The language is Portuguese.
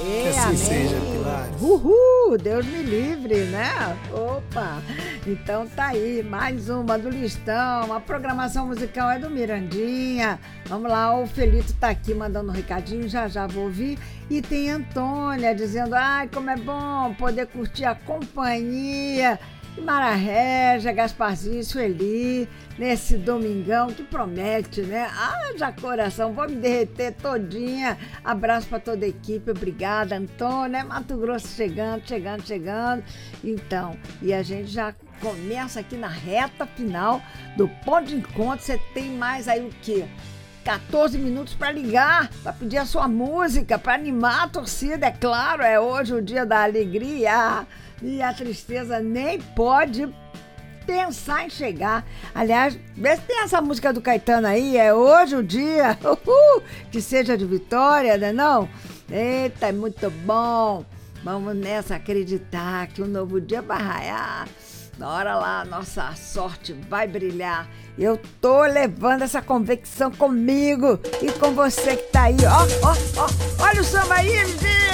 Que assim amém. seja, Pilares. Uhul, Deus me livre, né? Opa! Então tá aí, mais uma do listão. A programação musical é do Mirandinha. Vamos lá, o Felito tá aqui mandando um recadinho, já vou ouvir. E tem Antônia dizendo, ai, como é bom poder curtir a companhia Mara Régia, Gasparzinho, Sueli, nesse domingão que promete, né? Haja coração, vou me derreter todinha. Abraço para toda a equipe, obrigada, Antônia. Mato Grosso chegando. Então, e a gente já começa aqui na reta final do ponto de encontro. Você tem mais aí o quê? 14 minutos para ligar, para pedir a sua música, para animar a torcida, é claro, é hoje o dia da alegria e a tristeza nem pode pensar em chegar. Aliás, vê se tem essa música do Caetano aí, é hoje o dia, que seja de vitória, né não? Eita, é muito bom, vamos nessa acreditar que um novo dia vai raiar. Na hora lá, nossa sorte vai brilhar. Eu tô levando essa convicção comigo e com você que tá aí. Ó, olha o samba aí, menino!